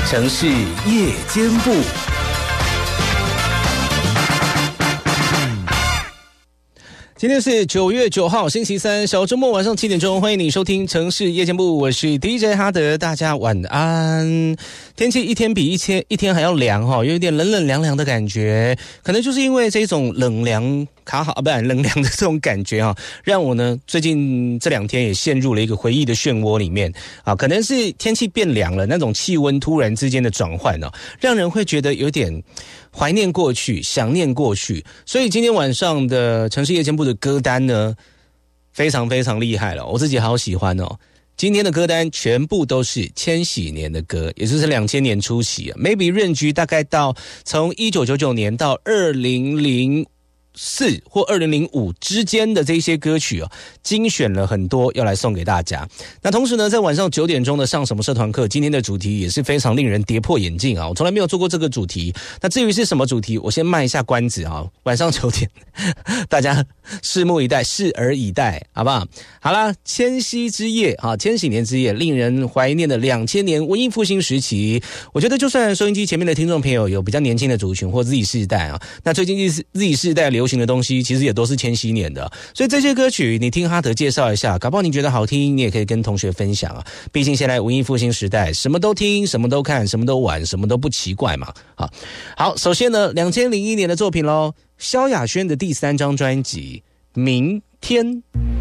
城市夜间部。今天是9月9号星期三，小周末晚上7点钟，欢迎你收听城市夜间部，我是 DJ 哈德，大家晚安。天气一天比一天还要凉哈，有点冷冷凉凉的感觉，可能就是因为这种冷凉冷凉的这种感觉啊，让我呢最近这2天也陷入了一个回忆的漩涡里面啊，可能是天气变凉了，那种气温突然之间的转换呢，让人会觉得有点怀念过去，想念过去，所以今天晚上的城市夜间部的歌单呢，非常非常厉害了，我自己好喜欢哦。今天的歌单全部都是千禧年的歌，也就是2000年初期啊 ，maybe 润居大概到从1999年到2004或2005之间的这些歌曲精选了很多要来送给大家。那同时呢，在晚上9点钟的上什么社团课，今天的主题也是非常令人跌破眼镜啊！我从来没有做过这个主题。那至于是什么主题，我先卖一下关子啊！晚上9点，大家拭目以待，拭而以待，好不好？好啦，千禧之夜啊，千禧年之夜，令人怀念的2000年文艺复兴时期。我觉得，就算收音机前面的听众朋友有比较年轻的族群或 Z 世代啊，那最近 Z 世代流行的东西其实也都是千禧年的，所以这些歌曲你听哈德介绍一下，搞不好你觉得好听，你也可以跟同学分享啊。毕竟现在文艺复兴时代，什么都听，什么都看，什么都玩，什么都不奇怪嘛。好，首先呢，2001年的作品咯，萧亚轩的第3张专辑《明天》。